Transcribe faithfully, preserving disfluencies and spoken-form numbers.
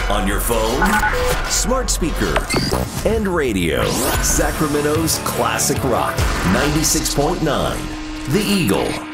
On your phone, smart speaker, and radio. Sacramento's classic rock, ninety-six point nine. The Eagle.